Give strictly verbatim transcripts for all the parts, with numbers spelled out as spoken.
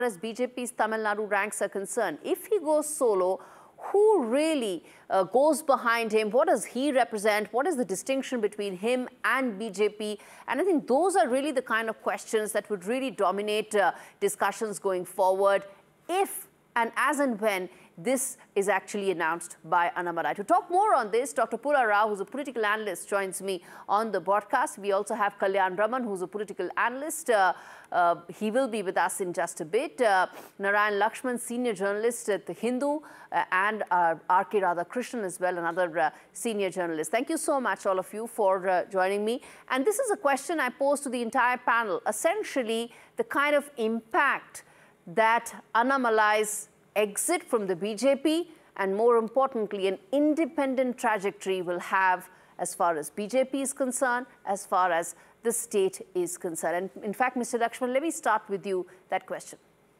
as B J P's Tamil Nadu ranks are concerned. If he goes solo, who really uh, goes behind him? What does he represent? What is the distinction between him and B J P? And I think those are really the kind of questions that would really dominate uh, discussions going forward if and as and when this is actually announced by Annamalai. To talk more on this, Doctor Pulla Rao, who's a political analyst, joins me on the broadcast. We also have Kalyan Raman, who's a political analyst. Uh, uh, he will be with us in just a bit. Uh, Narayan Lakshman, senior journalist at The Hindu, uh, and uh, R K Radhakrishnan as well, another uh, senior journalist. Thank you so much, all of you, for uh, joining me. And this is a question I pose to the entire panel. Essentially, the kind of impact that Annamalai's exit from the B J P and, more importantly, an independent trajectory will have as far as B J P is concerned, as far as the state is concerned. And in fact, Mister Lakshman, let me start with you that question.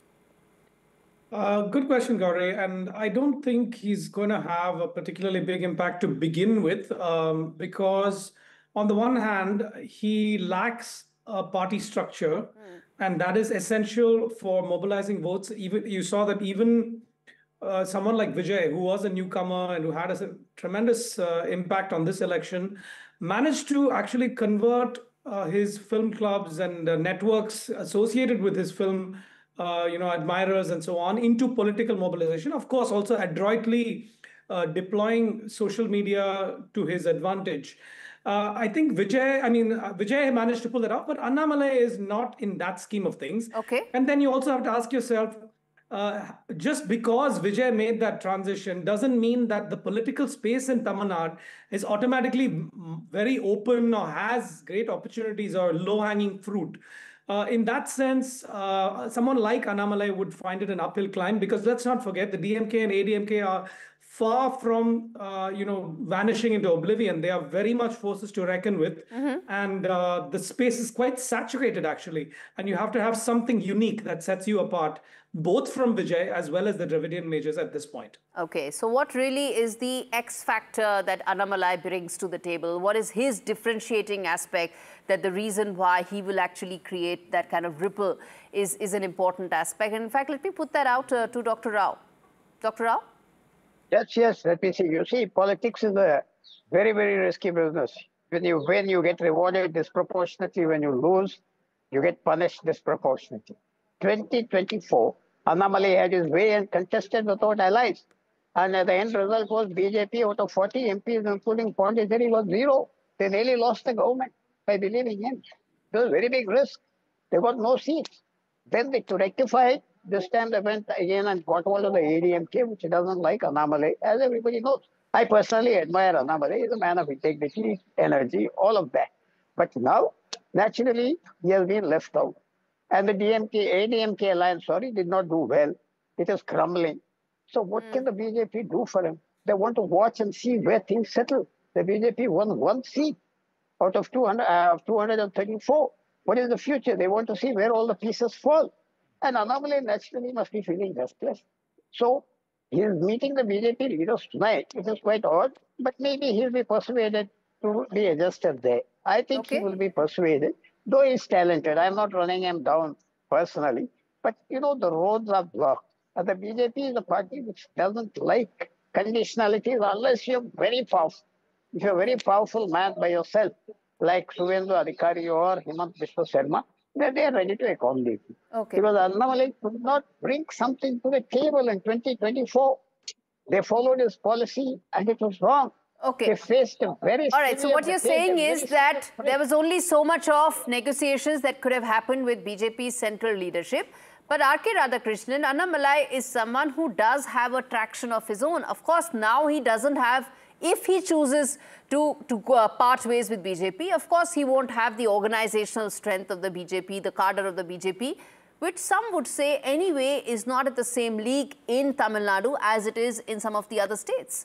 Uh, good question, Gauri. And I don't think he's going to have a particularly big impact to begin with, um, because on the one hand, he lacks a party structure. Mm. And that is essential for mobilizing votes. Even you saw that even uh, someone like Vijay, who was a newcomer and who had a tremendous uh, impact on this election, managed to actually convert uh, his film clubs and uh, networks associated with his film, uh, you know, admirers and so on, into political mobilization. Of course, also adroitly uh, deploying social media to his advantage. Uh, I think Vijay, I mean, uh, Vijay managed to pull it off, but Annamalai is not in that scheme of things. Okay. And then you also have to ask yourself, uh, just because Vijay made that transition doesn't mean that the political space in Tamil Nadu is automatically very open or has great opportunities or low-hanging fruit. Uh, in that sense, uh, someone like Annamalai would find it an uphill climb, because let's not forget the D M K and A D M K are far from, uh, you know, vanishing into oblivion. They are very much forces to reckon with. Mm-hmm. And uh, the space is quite saturated, actually. And you have to have something unique that sets you apart, both from Vijay as well as the Dravidian majors at this point. Okay, so what really is the X factor that Annamalai brings to the table? What is his differentiating aspect that the reason why he will actually create that kind of ripple is, is an important aspect? And in fact, let me put that out uh, to Doctor Rao. Doctor Rao? Yes, yes, let me see. You see, politics is a very, very risky business. When you win, you get rewarded disproportionately. When you lose, you get punished disproportionately. twenty twenty-four, Annamalai had his way and contested without allies. And the end result was B J P out of forty M Ps, including Pondicherry, was zero. They nearly lost the government by believing him. It was a very big risk. They got no seats. Then they, to rectify it, this time they went again and got hold of the A D M K, which doesn't like Annamalai, as everybody knows. I personally admire Annamalai. He's a man of integrity, energy, all of that. But now, naturally, he has been left out. And the D M K, A D M K alliance, sorry, did not do well. It is crumbling. So what mm. can the B J P do for him? They want to watch and see where things settle. The B J P won one seat out of two hundred, uh, two hundred thirty-four. What is the future? They want to see where all the pieces fall. And Annamalai naturally must be feeling restless. So he is meeting the B J P leaders tonight. It is quite odd, but maybe he'll be persuaded to be adjusted there. I think okay. he will be persuaded, though he's talented. I'm not running him down personally. But, you know, the roads are blocked. And the B J P is a party which doesn't like conditionalities unless you're very powerful. If you're a very powerful man by yourself, like Suvendu Adhikari or Himant Biswa Sharma, then they are ready to accommodate you. Okay. Because Annamalai could not bring something to the table in twenty twenty-four. They followed his policy and it was wrong. Okay. They faced a very All right, so what you're saying is that there was only so much of negotiations that could have happened with B J P's central leadership. But R K Radhakrishnan, Annamalai is someone who does have a traction of his own. Of course, now he doesn't have, if he chooses to, to go, uh, part ways with B J P, of course, he won't have the organizational strength of the B J P, the cadre of the B J P, which some would say anyway is not at the same league in Tamil Nadu as it is in some of the other states.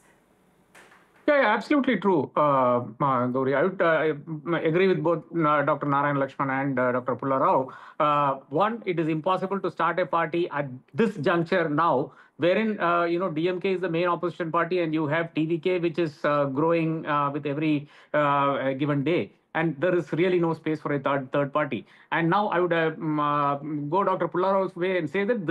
Yeah, yeah, absolutely true, uh, uh, Gauri. I would uh, agree with both uh, Doctor Narayan Lakshman and uh, Doctor Pulla Rao. Uh, one, it is impossible to start a party at this juncture now, wherein, uh, you know, D M K is the main opposition party and you have T V K, which is uh, growing uh, with every uh, given day. And there is really no space for a third, third party. And now I would uh, uh, go Doctor Pulla Rao's way and say that